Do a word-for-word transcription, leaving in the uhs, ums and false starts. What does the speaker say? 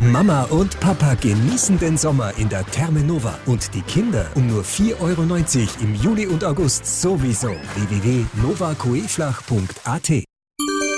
Mama und Papa genießen den Sommer in der Therme Nova und die Kinder um nur vier Euro neunzig im Juli und August sowieso. w w w punkt nova coeflach punkt a t